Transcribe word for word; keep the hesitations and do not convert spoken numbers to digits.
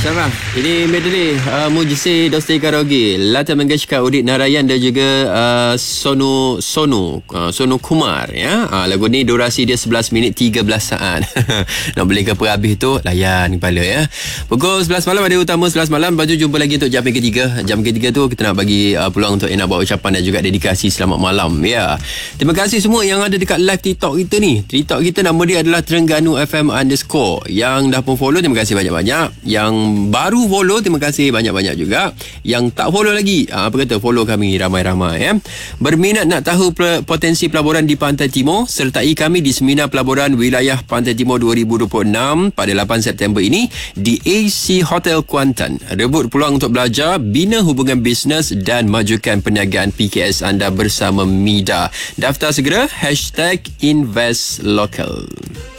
Sarah, ini medley uh, Mujisi Dosti Karaoke, Lata Mangeshkar, Udit Narayan dan juga uh, Sonu Sonu uh, Sonu Kumar ya. Uh, lagu ni durasi dia sebelas minit tiga belas saat. Nak beli ke perhabis tu layan kepala ya. Pukul sebelas malam ada utama sebelas malam. Baju jumpa lagi untuk jam yang ketiga. Jam ketiga tu kita nak bagi uh, peluang untuk nak buat ucapan dan juga dedikasi selamat malam ya. Terima kasih semua yang ada dekat live TikTok kita ni. TikTok kita nama dia adalah Terengganu F M underscore. Yang dah pun follow terima kasih banyak-banyak. Yang baru follow terima kasih banyak-banyak juga. Yang tak follow lagi apa kata follow kami ramai-ramai ya. Berminat nak tahu potensi pelaburan di Pantai Timur, sertai kami di Seminar Pelaburan Wilayah Pantai Timur dua ribu dua puluh enam pada lapan September ini di A C Hotel Kuantan. Rebut peluang untuk belajar, bina hubungan bisnes dan majukan perniagaan P K S anda bersama MIDA. Daftar segera hashtag Invest Local.